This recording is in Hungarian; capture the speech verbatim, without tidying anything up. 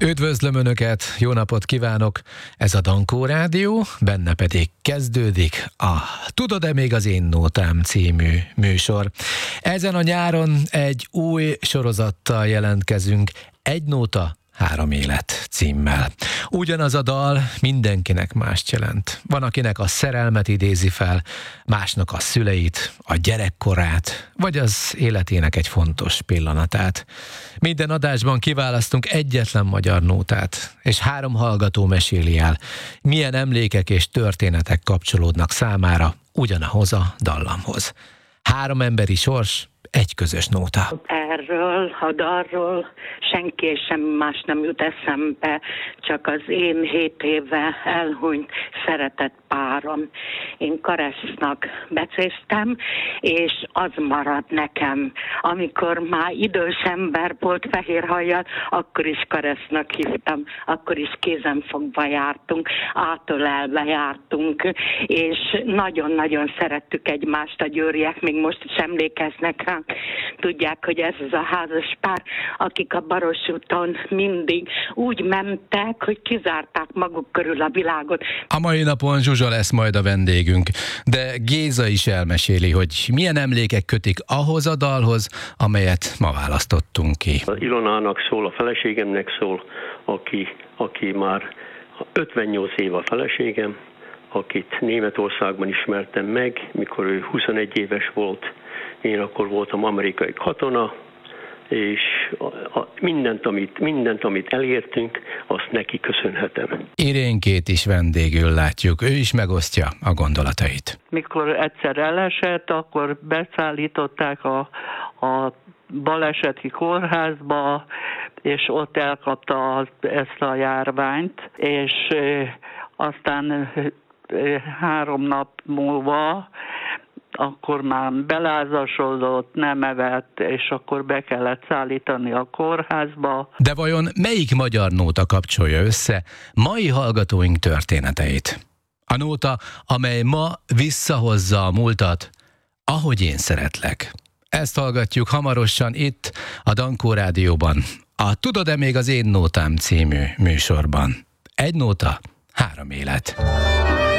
Üdvözlöm Önöket, jó napot kívánok! Ez a Dankó Rádió, benne pedig kezdődik a Tudod-e még az én nótám című műsor. Ezen a nyáron egy új sorozattal jelentkezünk, Egy nóta, három élet címmel. Ugyanaz a dal mindenkinek mást jelent. Van, akinek a szerelmet idézi fel, másnak a szüleit, a gyerekkorát, vagy az életének egy fontos pillanatát. Minden adásban kiválasztunk egyetlen magyar nótát, és három hallgató meséli el, milyen emlékek és történetek kapcsolódnak számára ugyanahoz a dallamhoz. Három emberi sors, egy közös nóta. Erről a dalról senki és semmi más nem jut eszembe, csak az én hét éve elhunyt szeretett párom. Én Karesznak becéztem, és az marad nekem. Amikor már idős ember volt fehér hajjal, akkor is Karesznak hívtam, akkor is kézenfogva jártunk, átölelve jártunk, és nagyon-nagyon szerettük egymást, a győriek még most is emlékeznek rá. Tudják, hogy ez az a házas pár, akik a Baros úton mindig úgy mentek, hogy kizárták maguk körül a világot. A mai napon Zsuzsa lesz majd a vendégünk, de Géza is elmeséli, hogy milyen emlékek kötik ahhoz a dalhoz, amelyet ma választottunk ki. A Ilonának szól, a feleségemnek szól, aki, aki már ötvennyolc év a feleségem, akit Németországban ismertem meg, mikor ő huszonegy éves volt. Én akkor voltam amerikai katona, és a, a, mindent, amit, mindent, amit elértünk, azt neki köszönhetem. Irénkét is vendégül látjuk, ő is megosztja a gondolatait. Mikor egyszer elesett, akkor beszállították a, a baleseti kórházba, és ott elkapta ezt a járványt, és e, aztán e, három nap múlva akkor már belázasodott, nem evett, és akkor be kellett szállítani a kórházba. De vajon melyik magyar nóta kapcsolja össze mai hallgatóink történeteit? A nóta, amely ma visszahozza a múltat, Ahogy én szeretlek. Ezt hallgatjuk hamarosan itt, a Dankó Rádióban, a Tudod-e még az én nótám című műsorban. Egy nóta, három élet.